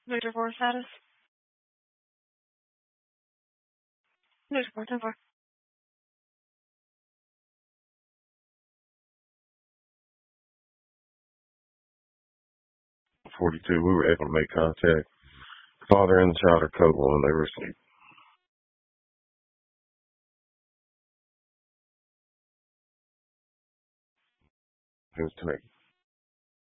Their divorce status? There's more divorce. 42, we were able to make contact. Father and the child are co-able and they were asleep. It was tonight.